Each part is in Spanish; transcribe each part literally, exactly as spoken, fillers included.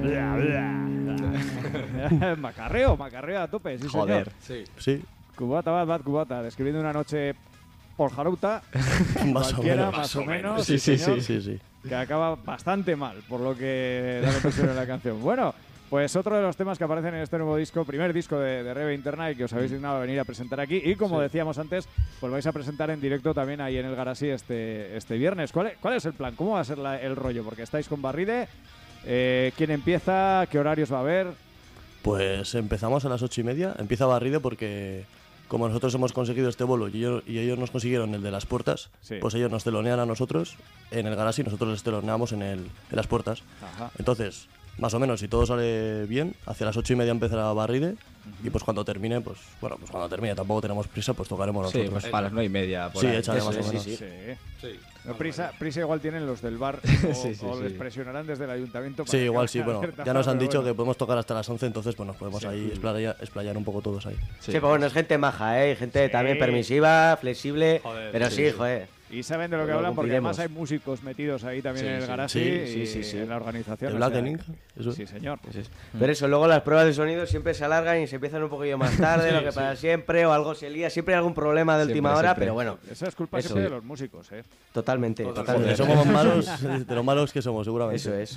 Macarreo, macarreo a tope, sí, Joder. señor. Sí. Sí. Cubata, bad, bad, cubata. Describiendo una noche por Jaruta. Más o cualquiera, menos. más o menos. Sí, sí, señor, sí, sí, sí. Que acaba bastante mal, por lo que da la impresión en la canción. Bueno, pues otro de los temas que aparecen en este nuevo disco, primer disco de, de Rebe Interna y que os habéis dignado a venir a presentar aquí. Y como sí. decíamos antes, pues vais a presentar en directo también ahí en el Garasi este, este viernes. ¿Cuál es, ¿Cuál es el plan? ¿Cómo va a ser la, el rollo? Porque estáis con Barride. Eh, ¿Quién empieza? ¿Qué horarios va a haber? Pues empezamos a las ocho y media. Empieza Barride porque como nosotros hemos conseguido este bolo y ellos, y ellos nos consiguieron el de las puertas, sí. pues ellos nos telonean a nosotros en el Garasi y nosotros les teloneamos en, el, en las puertas. Ajá. Entonces, más o menos, si todo sale bien, hacia las ocho y media empezará Barride. Uh-huh. Y pues cuando termine, pues bueno, pues cuando termine, tampoco tenemos prisa, pues tocaremos nosotros. Sí, pues para las nueve y media. Por sí, ahí. échale Eso, más o sí, menos. Sí, sí. sí. sí. No, prisa, prisa igual tienen los del bar o, sí, sí, o sí. les presionarán desde el ayuntamiento. Para sí, igual sí, bueno, ya nos han dicho bueno. que podemos tocar hasta las once, entonces pues nos podemos sí. ahí explayar, explayar un poco todos ahí. Sí, sí, pero bueno, es gente maja, ¿eh? Gente sí. también permisiva, flexible, joder, pero sí, sí, joder. Y saben de lo que lo hablan porque además hay músicos metidos ahí también sí, en el sí. Garasi sí, y sí, sí, sí. en la organización. ¿El Blackening? O sea, sí, señor. Sí, sí. Pero eso, luego las pruebas de sonido siempre se alargan y se empiezan un poquillo más tarde, sí, lo que sí. pasa siempre, o algo se lía, siempre hay algún problema de última siempre, hora, siempre. Pero bueno. Esa es culpa eso. siempre de los músicos, ¿eh? Totalmente, totalmente. Somos malos, de los malos que somos, seguramente. Eso es.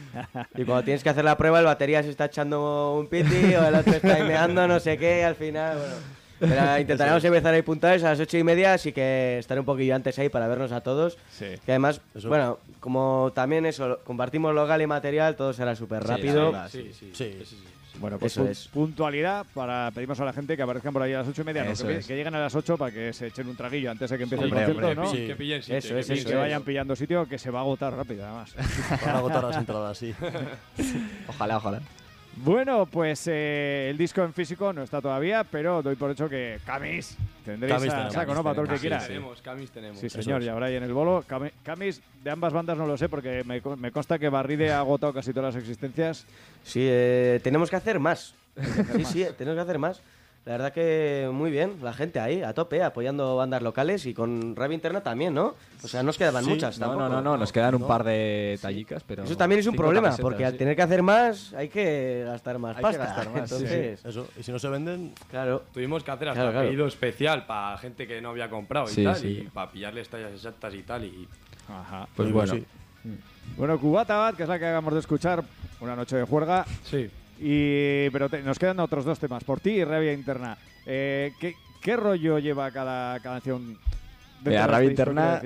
Y cuando tienes que hacer la prueba, el batería se está echando un piti o el otro está meando, no sé qué, al final, bueno. Pero intentaremos empezar ahí puntuales a las ocho y media, así que estaré un poquillo antes ahí para vernos a todos. Sí. Que además, eso. bueno, como también eso, compartimos local y material, todo será súper rápido. Sí, sí, sí, sí, sí, sí. Bueno, pues eso es. puntualidad para pedimos a la gente que aparezcan por ahí a las ocho y media, no, que, es. que lleguen a las ocho para que se echen un traguillo antes de que empiece sí, el concierto, hombre, ¿no? Sí. Que pillen sitio, eso es, y eso que es. vayan pillando sitio, que se va a agotar rápido, además. Van a agotar las entradas, sí. Ojalá, ojalá. Bueno, pues eh, el disco en físico no está todavía, pero doy por hecho que Camis tendréis Camis a tenemos, saco, ¿no? Para todo el que quiera. Sí, tenemos, Camis tenemos. Sí, señor, y habrá ahí en el bolo. Cami, Camis, de ambas bandas no lo sé, porque me, me consta que Barride ha agotado casi todas las existencias. Sí, eh, tenemos que hacer más. Que hacer sí, más. sí, tenemos que hacer más. La verdad que muy bien, la gente ahí, a tope, apoyando bandas locales y con Rave Interna también, ¿no? O sea, nos quedaban sí, muchas no, tampoco. no, no, no, nos quedan un no. par de tallicas, pero... Eso también es un problema, pesetas, porque al sí. tener que hacer más, hay que gastar más hay pasta. que gastar más, entonces, sí. Eso, y si no se venden... Claro. Tuvimos que hacer hasta claro, claro. pedido especial para gente que no había comprado sí, y tal, sí. y para pillarles tallas exactas y tal, y... Ajá. Pues sí, bueno. Sí. Bueno, Cubata Bat, que es la que acabamos de escuchar, una noche de juerga. Sí. Y, pero te, nos quedan otros dos temas, por ti y Rabia Interna. Eh, ¿qué, ¿Qué rollo lleva cada canción? Mira, Rabia Interna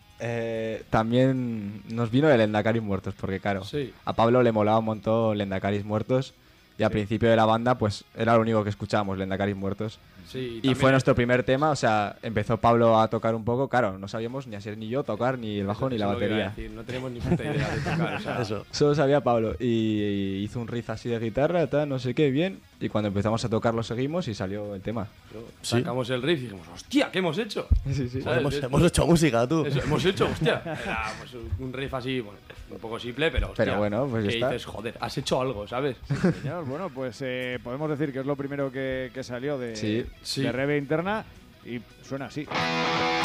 eh, también nos vino el Lendacaris Muertos, porque claro, sí. a Pablo le molaba un montón Lendacaris Muertos y al sí. principio de la banda pues era lo único que escuchábamos, Lendacaris Muertos. Sí, y fue nuestro primer tema, o sea, empezó Pablo a tocar un poco, claro, no sabíamos ni a ser ni yo tocar, ni el bajo, eso, ni la eso batería. Decir, no tenemos ni puta idea de tocar, o sea, eso. Solo sabía Pablo y hizo un riff así de guitarra, tal, no sé qué, bien, y cuando empezamos a tocar lo seguimos y salió el tema. ¿Sí? Sacamos el riff y dijimos, hostia, ¿qué hemos hecho? Sí, sí. Hemos, hemos hecho música, tú. Eso, hemos hecho, hostia. Era pues, un riff así, bueno, un poco simple, pero hostia, pero bueno, pues que está. dices, joder, has hecho algo, ¿sabes? Sí, señor. Bueno, pues eh, podemos decir que es lo primero que, que salió de, sí. de Sí. Rebe Interna y suena así.